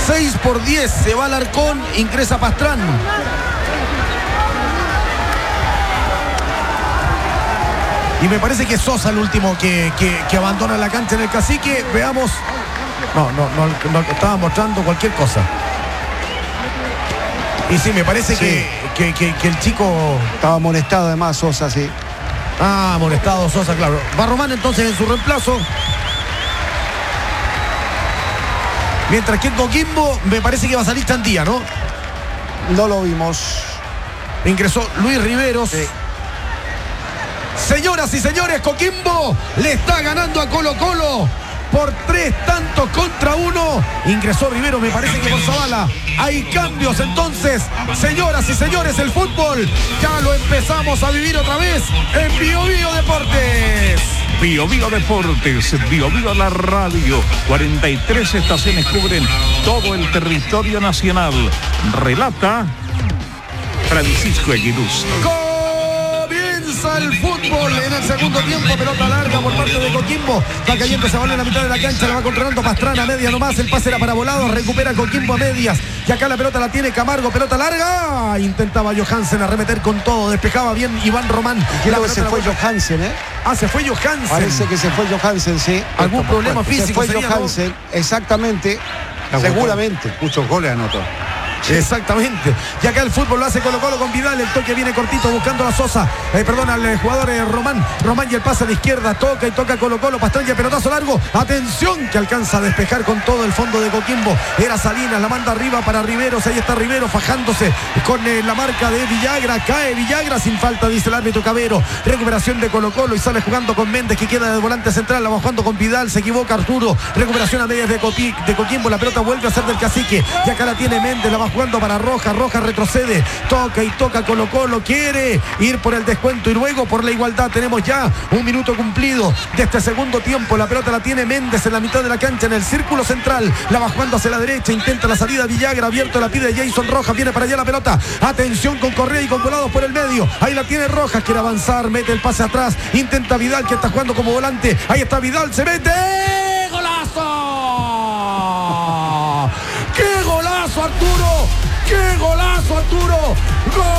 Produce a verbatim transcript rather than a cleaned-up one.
seis por diez, se va Alarcón, ingresa Pastrán. Y me parece que es Sosa el último que, que, que abandona la cancha en el Cacique. Veamos. No, no, no, no estaba mostrando cualquier cosa. Y sí, me parece sí. Que, que, que, que el chico... Estaba molestado además Sosa, sí. Ah, molestado Sosa, claro. Va Román entonces en su reemplazo. Mientras que en Coquimbo me parece que va a salir Chandía, ¿no? No lo vimos. Ingresó Luis Riveros. Sí. Señoras y señores, Coquimbo le está ganando a Colo Colo por tres tantos contra uno. Ingresó Rivero, me parece que por Zavala. Hay cambios entonces. Señoras y señores, el fútbol ya lo empezamos a vivir otra vez en Bio Bio Deportes. Bio Bio Deportes, Bio Bio la radio. cuarenta y tres estaciones cubren todo el territorio nacional. Relata Francisco Aguiluz. El fútbol en el segundo tiempo, pelota larga por parte de Coquimbo, va cayendo ese balón en la mitad de la cancha, la va controlando Pastrana, media nomás, el pase era para Volado, recupera Coquimbo a medias, y acá la pelota la tiene Camargo, pelota larga, intentaba Johansen arremeter con todo, despejaba bien Iván Román. Creo que se fue Johansen, ¿eh? Ah, se fue Johansen. Parece que se fue Johansen, sí. ¿Algún Esto, problema bueno, físico? Se fue Johansen, ¿no? Exactamente, la seguramente. Muchos goles anotó. Sí. Exactamente. Y acá el fútbol lo hace Colo Colo con Vidal. El toque viene cortito buscando a Sosa. Eh, perdón, al eh, jugador eh, Román. Román y el pase a la izquierda. Toca y toca Colo Colo. Pastrana, pelotazo largo. Atención que alcanza a despejar con todo el fondo de Coquimbo. Era Salinas. La manda arriba para Riveros. Ahí está Riveros fajándose con eh, la marca de Villagra. Cae Villagra sin falta, dice el árbitro Cabero. Recuperación de Colo Colo y sale jugando con Méndez, que queda de volante central. La va jugando con Vidal. Se equivoca Arturo. Recuperación a medias de, Copi, de Coquimbo. La pelota vuelve a ser del Cacique. Y acá la tiene Méndez. La va jugando para Rojas. Rojas retrocede, toca y toca Colo Colo, quiere ir por el descuento y luego por la igualdad. Tenemos ya un minuto cumplido de este segundo tiempo. La pelota la tiene Méndez en la mitad de la cancha, en el círculo central, la va jugando hacia la derecha, intenta la salida Villagra, abierto, la pide Jason Rojas, viene para allá la pelota, atención con Correa y con Volados por el medio, ahí la tiene Rojas, quiere avanzar, mete el pase atrás, intenta Vidal que está jugando como volante, ahí está Vidal, se mete, ¡golazo! ¡Qué golazo, Arturo! ¡Qué golazo, Arturo! ¡Gol!